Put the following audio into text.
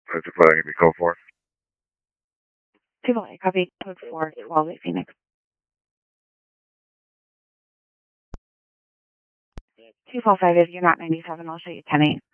That's what I give you code for. 2-8, copy, code 4, 12-8 Phoenix. 2-5, if you're not 97, I'll show you 10-8.